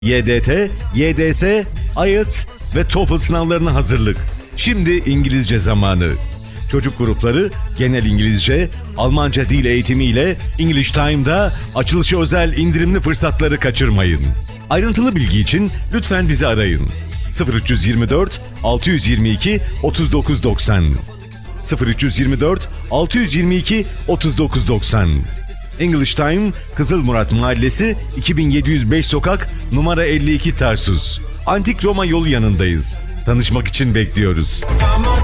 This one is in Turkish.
YDT, YDS, IELTS ve TOEFL sınavlarına hazırlık. Şimdi İngilizce zamanı. Çocuk grupları genel İngilizce, Almanca dil eğitimi ile English Time'da açılışı özel indirimli fırsatları kaçırmayın. Ayrıntılı bilgi için lütfen bizi arayın. 0324 622 3990 0324 622 3990 English Time, Kızılmurat Mahallesi, 2705 Sokak, numara 52 Tarsus. Antik Roma yolu yanındayız. Tanışmak için bekliyoruz.